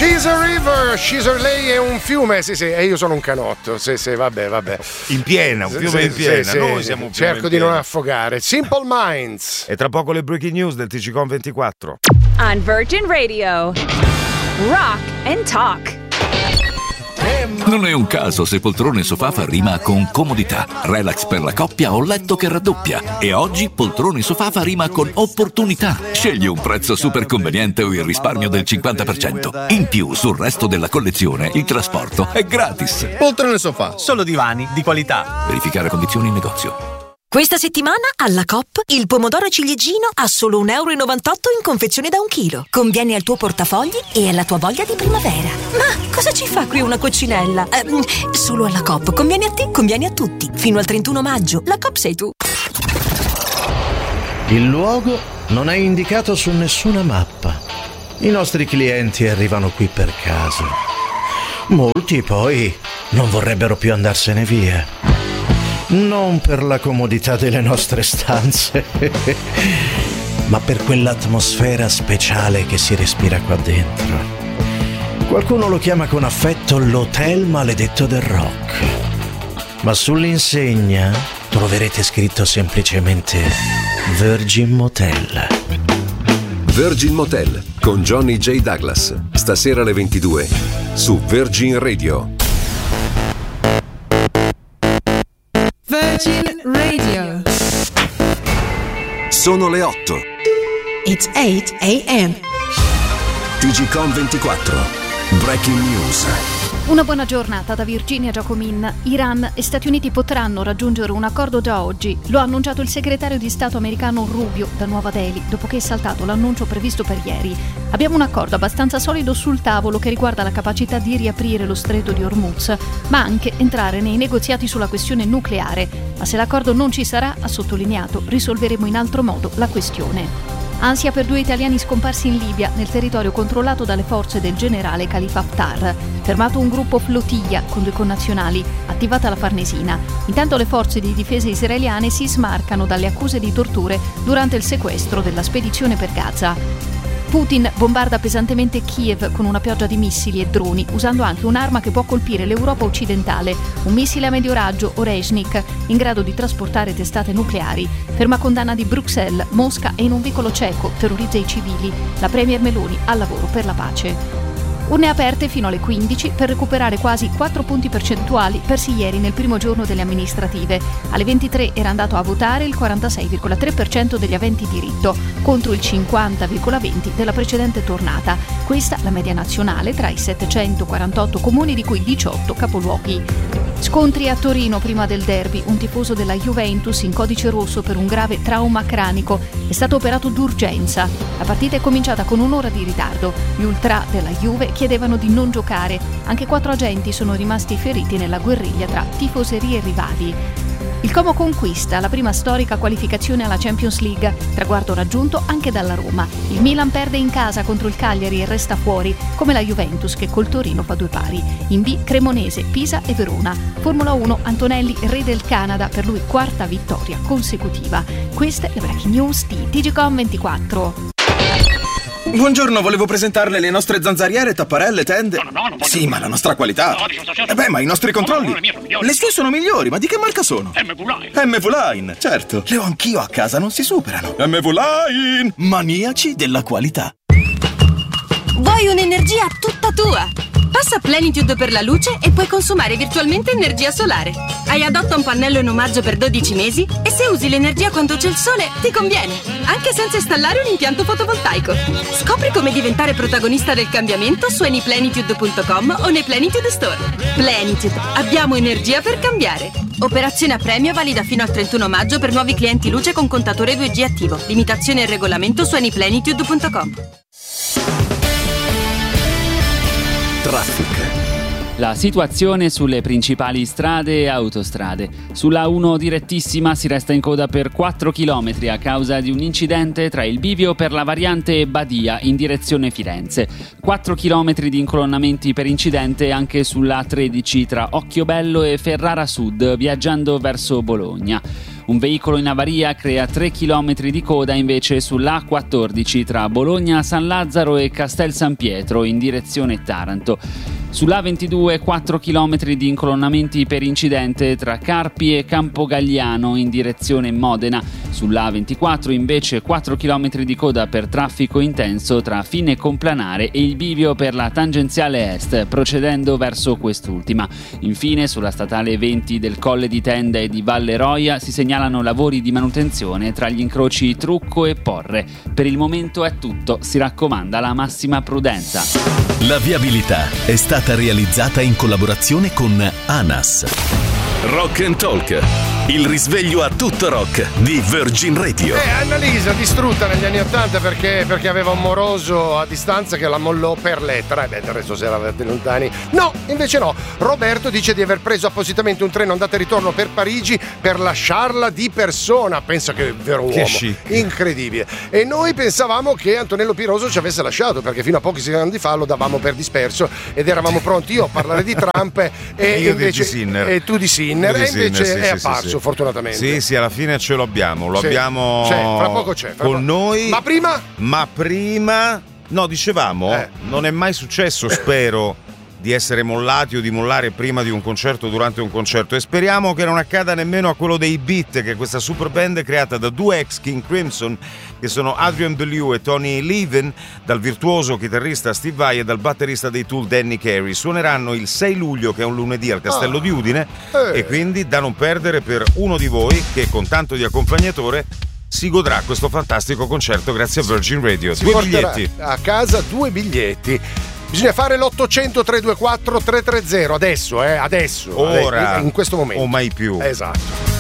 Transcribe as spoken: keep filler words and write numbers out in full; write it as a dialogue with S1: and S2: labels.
S1: She's a river, she's a, lei è un fiume, sì sì, e io sono un canotto, sì sì, vabbè vabbè.
S2: In piena, un fiume
S1: sì,
S2: in piena,
S1: sì,
S2: noi
S1: sì,
S2: siamo un
S1: cerco
S2: fiume
S1: di
S2: in
S1: non
S2: piena.
S1: affogare. Simple Minds.
S2: E tra poco le breaking news del T G Com ventiquattro.
S3: On Virgin Radio, Rock and Talk.
S4: Non è un caso se poltrone sofà fa rima con comodità, relax per la coppia o letto che raddoppia. E oggi poltrone sofà fa rima con opportunità. Scegli un prezzo super conveniente o il risparmio del cinquanta per cento. In più, sul resto della collezione, il trasporto è gratis.
S5: Poltrone sofà, solo divani di qualità.
S4: Verificare condizioni in negozio.
S6: Questa settimana alla Coop il pomodoro ciliegino a solo un euro e novantotto in confezione da un chilo. Conviene al tuo portafogli e alla tua voglia di primavera. Ma cosa ci fa qui una coccinella? Eh, solo alla Coop. Conviene a te, conviene a tutti. Fino al trentuno maggio. La Coop sei tu.
S7: Il luogo non è indicato su nessuna mappa. I nostri clienti arrivano qui per caso. Molti poi non vorrebbero più andarsene via. Non per la comodità delle nostre stanze, ma per quell'atmosfera speciale che si respira qua dentro. Qualcuno lo chiama con affetto l'hotel maledetto del rock, ma sull'insegna troverete scritto semplicemente Virgin Motel.
S8: Virgin Motel con Johnny J. Douglas, stasera alle ventidue su Virgin Radio.
S9: Virgin Radio.
S8: Sono le otto.
S9: It's eight a.m.
S8: T G Com ventiquattro. Breaking News.
S10: Una buona giornata da Virginia Giacomin. Iran e Stati Uniti potranno raggiungere un accordo già oggi. Lo ha annunciato il segretario di Stato americano Rubio da Nuova Delhi, dopo che è saltato l'annuncio previsto per ieri. Abbiamo un accordo abbastanza solido sul tavolo che riguarda la capacità di riaprire lo stretto di Hormuz, ma anche entrare nei negoziati sulla questione nucleare. Ma se l'accordo non ci sarà, ha sottolineato, risolveremo in altro modo la questione. Ansia per due italiani scomparsi in Libia, nel territorio controllato dalle forze del generale Khalifa Haftar. Fermato un gruppo flottiglia con due connazionali, attivata la Farnesina. Intanto le forze di difesa israeliane si smarcano dalle accuse di torture durante il sequestro della spedizione per Gaza. Putin bombarda pesantemente Kiev con una pioggia di missili e droni, usando anche un'arma che può colpire l'Europa occidentale, un missile a medio raggio Oreshnik, in grado di trasportare testate nucleari. Ferma condanna di Bruxelles, Mosca è in un vicolo ceco, terrorizza i civili. La premier Meloni al lavoro per la pace. Urne aperte fino alle quindici per recuperare quasi quattro punti percentuali persi ieri nel primo giorno delle amministrative. Alle ventitré era andato a votare il quarantasei virgola tre per cento degli aventi diritto, contro il cinquanta virgola venti per cento della precedente tornata. Questa la media nazionale tra i settecentoquarantotto comuni, di cui diciotto capoluoghi. Scontri a Torino prima del derby. Un tifoso della Juventus in codice rosso per un grave trauma cranico è stato operato d'urgenza. La partita è cominciata con un'ora di ritardo. Gli ultra della Juve chiedevano di non giocare. Anche quattro agenti sono rimasti feriti nella guerriglia tra tifoserie e rivali. Il Como conquista la prima storica qualificazione alla Champions League, traguardo raggiunto anche dalla Roma. Il Milan perde in casa contro il Cagliari e resta fuori, come la Juventus che col Torino fa due pari. In B Cremonese, Pisa e Verona. Formula uno, Antonelli re del Canada, per lui quarta vittoria consecutiva. Queste le breaking news di T G Com ventiquattro.
S5: Buongiorno, volevo presentarle le nostre zanzariere, tapparelle, tende. No, no, no, no, sì, ma la nostra qualità. No, eh beh, ma i nostri controlli. No, no, le, mie le sue sono migliori, ma di che marca sono? M V Line. M V Line, certo. Le ho anch'io a casa, non si superano. M V Line, maniaci della qualità.
S11: Vuoi un'energia tutta tua? Passa Plenitude per la luce e puoi consumare virtualmente energia solare. Hai Adotta un pannello in omaggio per dodici mesi e se usi l'energia quando c'è il sole ti conviene, anche senza installare un impianto fotovoltaico. Scopri come diventare protagonista del cambiamento su anyplenitude punto com o nei Plenitude Store. Plenitude, abbiamo energia per cambiare. Operazione a premio valida fino al trentuno maggio per nuovi clienti luce con contatore due G attivo. Limitazione e regolamento su anyplenitude punto com.
S8: Traffic.
S12: La situazione sulle principali strade e autostrade. Sulla A uno direttissima si resta in coda per quattro chilometri a causa di un incidente tra il bivio per la variante Badia in direzione Firenze. quattro chilometri di incolonnamenti per incidente anche sulla A tredici tra Occhiobello e Ferrara Sud viaggiando verso Bologna. Un veicolo in avaria crea tre chilometri di coda invece sull'A quattordici tra Bologna, San Lazzaro e Castel San Pietro in direzione Taranto. Sull'A ventidue quattro chilometri di incolonnamenti per incidente tra Carpi e Campogagliano in direzione Modena. Sull'A ventiquattro invece quattro chilometri di coda per traffico intenso tra Fine Complanare e il bivio per la tangenziale est, procedendo verso quest'ultima. Infine sulla statale venti del Colle di Tenda e di Valle Roia si segnalano lavori di manutenzione tra gli incroci Trucco e Porre. Per il momento è tutto, si raccomanda la massima prudenza.
S13: La viabilità è stata realizzata in collaborazione con ANAS. Rock and Talk, il risveglio a tutto rock di Virgin Radio.
S1: Eh, Annalisa distrutta negli anni ottanta perché, perché aveva un moroso a distanza che la mollò per lettera. E beh, del resto si eravate lontani. No, invece no. Roberto dice di aver preso appositamente un treno andata e ritorno per Parigi per lasciarla di persona. Pensa che è vero uomo.
S2: Che chic.
S1: Incredibile. E noi pensavamo che Antonello Piroso ci avesse lasciato perché fino a pochi secondi fa lo davamo per disperso ed eravamo pronti io a parlare di Trump e,
S2: e io
S1: invece
S2: di Sinner.
S1: e tu di Sinner. E invece
S2: sì,
S1: è
S2: sì,
S1: apparso,
S2: sì,
S1: fortunatamente.
S2: Sì, sì, alla fine ce lo abbiamo. Lo
S1: Sì,
S2: abbiamo
S1: c'è, fra poco c'è, fra
S2: con
S1: poco.
S2: noi.
S1: Ma prima?
S2: Ma prima. No, dicevamo,
S1: Eh.
S2: non è mai successo, spero, di essere mollati o di mollare prima di un concerto, durante un concerto. E speriamo che non accada nemmeno a quello dei Beat, che è questa super band creata da due ex King Crimson, che sono Adrian Belew e Tony Levin, dal virtuoso chitarrista Steve Vai e dal batterista dei Tool Danny Carey. Suoneranno il sei luglio, che è un lunedì, al Castello
S1: Ah.
S2: di Udine,
S1: Eh.
S2: e quindi da non perdere per uno di voi che con tanto di accompagnatore si godrà questo fantastico concerto grazie a Virgin Radio.
S1: Si
S2: Due
S1: porterà
S2: biglietti.
S1: a casa due biglietti. Bisogna fare l'ottocento tre due quattro tre tre zero adesso, eh, adesso.
S2: Ora
S1: in questo momento.
S2: o mai più.
S1: Esatto.